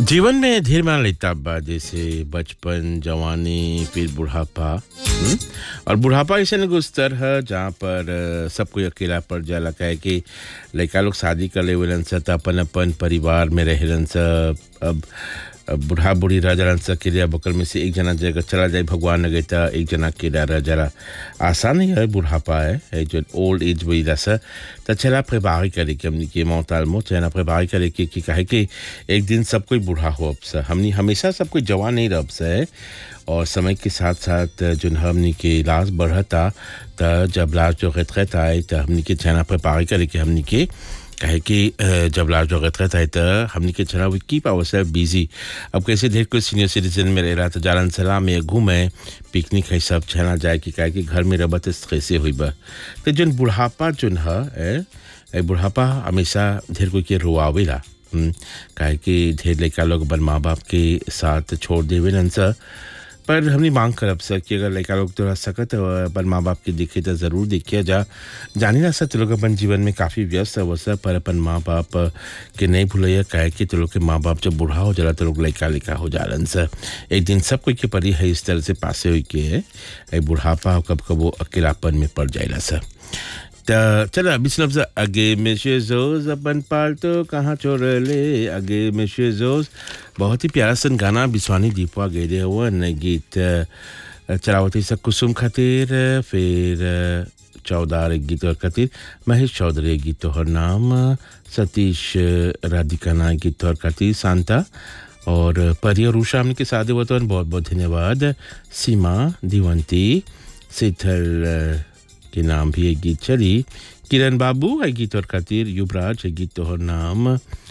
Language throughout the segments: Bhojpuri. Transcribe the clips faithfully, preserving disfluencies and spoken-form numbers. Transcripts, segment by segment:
जीवन में ढेर माना लेता बा जैसे बचपन जवानी फिर बुढ़ापा हुँ? और बुढ़ापा ऐसे एगो स्तर है जहाँ पर अ, सब कोई अकेला पड़ जाला काहे कि लइका लोग शादी कर लेवेलन स त अपन अपन परिवार में रहेलन स अब अब बूढ़ा बूढ़ी रह जालन स किरिया बकल में से एक जना जगह चला जाए भगवान लगे त एक जना किरिया रह जाला आसान नहीं है बुढ़ापा है, है जो ओल्ड एज वही स त चला préparer करे कि हमनी के mentalement चला préparer करे कि कि काहे कि एक दिन सब कोई बूढ़ा हो अब स हमनी हमेशा सब कोई जवान नहीं रह स है और समय के साथ साथ जो हमनी के इलाज बढ़ता त जब लाज जो retraite आए त हमनी के चला préparer करे कि हमनी के काहे कि अ, जब लाज जो retraite आए त हमनी के चला वी कीप आवरसेल्फ बिजी अब कैसे ढेर कोई सीनियर सिटीजन में रह रहा था जालन सलाह में घूमे पिकनिक है सब चला जाए कि काहे कि घर में रहबत स्ट्रेस हुई बा तो जोन बुढ़ापा जोन है ए, ए बुढ़ापा हमेशा ढेर कोई के रोआवेला हम्म, काहे कि ढेर लइका लोग अपन माँ बाप के साथ छोड़ देवेलन स पर हमनी मांग करब सर कि अगर लइका लोग तोरा सकत ह अपन माँ बाप के दिखे तो ज़रूर देखिए जा जानी ना सर तो लोग अपन जीवन में काफ़ी व्यस्त है सर पर अपन माँ बाप के नहीं भूलिए काहे कि तो लोग के माँ बाप जब बूढ़ा हो जाला तो लोग लइका लिका हो जालन सर एक दिन सब कोई के परी है इस तरह से पासे हुई के है ए बुढ़ापा कब कब वो अकेलापन में पड़ जाएला सर त चलो अभी सुनब से आगे में शेजोज अपन पालतो कहाँ छोड़ ले आगे में शेजोज बहुत ही प्यारा सन गाना बिस्वानी दीपवा गए हुआ न गीत अ, चलावती सा कुसुम खातिर फिर अ, चौदार एक गीत और खातिर महेश चौधरी गीत और नाम सतीश राधिका ना गीत और खातिर शांता और परी और उषा हमने के साथ हुआ तो बहुत बहुत धन्यवाद सीमा दिवंती शीतल अ, के नाम भी एक गीत चली किरण बाबू है गीत और खातिर युवराज है गीत और नाम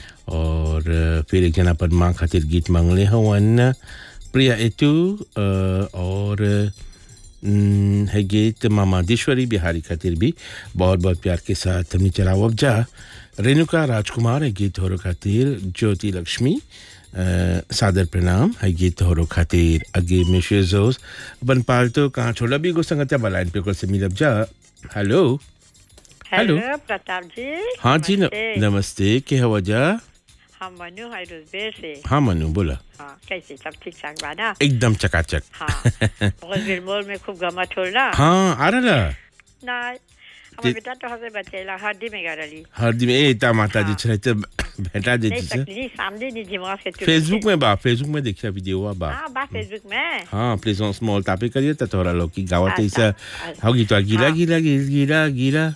और फिर एक जना पर माँ खातिर गीत मांगले हवन प्रिया एतु अ, और न, है गीत मामा देश्वरी बिहारी खातिर भी बहुत बहुत प्यार के साथ हमने चलाओ अब जा रेणुका राजकुमार है गीत और खातिर ज्योति लक्ष्मी अ, सादर प्रणाम है गीत होरो खातिर अगे में शेजोस अपन पालतो कहाँ छोड़ा भी गो संगत्या बलाइन पे को से मिलब जा हेलो हेलो हेलो प्रताप जी हाँ जी न, नमस्ते। नमस्ते के हवा जा हम मनु है रुजबेर से हाँ मनु बोला हाँ कैसे सब ठीक ठाक बा ना एकदम चकाचक हाँ रुजबेर मोल में खूब गमत होला हाँ आ रहा ना हमारे बेटा तो हसे बचेला हड्डी में गरली हर दिन ए ता माता जी हाँ। छे तो भेटा दे नहीं जी से सकली सामने नहीं दिमाग से फेसबुक में बा फेसबुक में देखिए वीडियो बा हाँ बा फेसबुक में हाँ प्लीज ऑन स्मॉल तापे करिए तो थोड़ा लोग की गावत ऐसा अच्छा, होगी तो गीला हाँ। गीला गीला गीला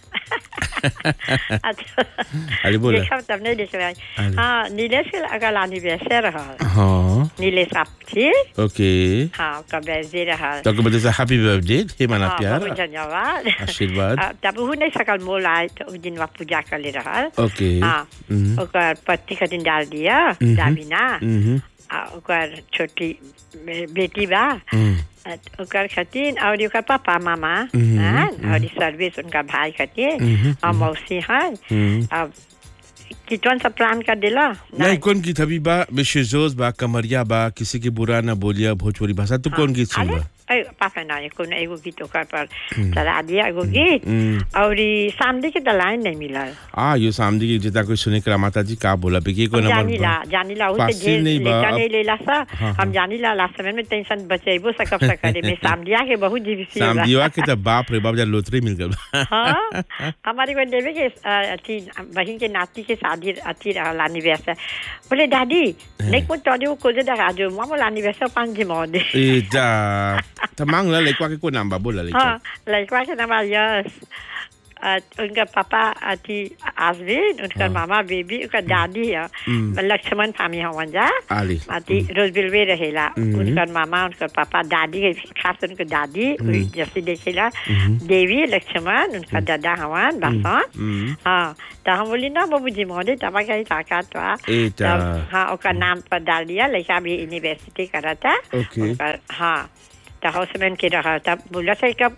अच्छा अरे बोला देखा तब नहीं देखे भाई अरे। हाँ नीलेश के अगल एनिवर्सरी रहल हाँ नीलेश आप थी ओके हाँ का बर्थडे रहल तो बता से हैप्पी बर्थडे हे मना हाँ, प्यार बहुत धन्यवाद आशीर्वाद आ, तब वो नहीं सकल मोल आए तो उस दिन वहाँ पूजा कर ले रहल ओके हाँ हम्म, ओकर पति का दिन डाल दिया हम्म। दामिना हम्म, आ ओकर छोटी बे- बेटी बा हम्म, आ, ओकर खातिर और ओकर पापा मामा हम्म, हाँ, हम्म। और सर्विस उनका भाई खातिर हम्म, और मौसी है हम्म। अब किचन सब प्लान कर दिला नहीं कौन की थबी बा बेशेजोस बा कमरिया बा किसी की बुरा ना बोलिया भोजपुरी भाषा तो कौन गीत सुन बा अरे पापा ना एको ना एगो गीत ओकर पर चला दिया एगो गीत हम्म। और ई सामने के लाइन नहीं मिलल आ यो सामने की जितना कोई सुने करा माता जी का बोला पे की को नंबर जानीला बा जानीला उसे फासिल जेल नहीं बा, लेटा अब- नहीं लेला सा हाँ, हम जानीला लास्ट समय में टेंशन बचेबो सकब सकरे में सामदिया के बहुत जीविसी सामदीवा के तो बाप रे बाप जा लोतरी मिल गल हाँ हमारी को देवे के अ, अथी बहन के नाती के शादी अथी लानी वैसे बोले दादी नहीं को तो जो को दे राजो मामो लानी वैसे पांच जी मोदे ए जा तमांग ला लेकवा के को नाम बा बोला लेकवा हाँ लड़का के नाम यस उनका पापा अथी आजमीन उनका मामा बेबी उनका दादी है लक्ष्मण फामी हवन जा आली अति रोजबिलवे रहेला उनका मामा उनका पापा दादी के खास उनका दादी जैसे देखेला देवी लक्ष्मण उनका दादा हवन बासन हम्म, हाँ तो हम बोली ना बाबू जी मोदे तब कहीं ताकत हुआ ए ता तब हाँ उसका नाम पर डाल दिया लड़का भी यूनिवर्सिटी करा था ओके उनका- हाँ तो हाउसमैन के रहा तब बोला था कब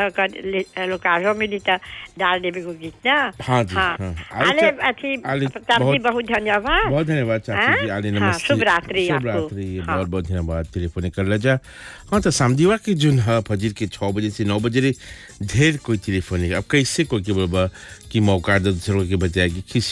लोकालो में था डाल देवे को गीत ना हाँ जी, हाँ हाँ। अरे आले- अच्छी आले तब जी बहुत- बहुत धन्यवाद बहुत धन्यवाद चाची जी हाँ? आले हाँ, नमस्ते शुभ रात्रि शुभ आपको। रात्रि हाँ। बहुत बहुत धन्यवाद टेलीफोन कर ले जा हाँ तो सामदीवा की जुन है फजर के छः बजे से नौ बजे रे ढेर कोई टेलीफोन अब कैसे कोई के बोलबा कि मौका दे दूसरों के बताया कि किस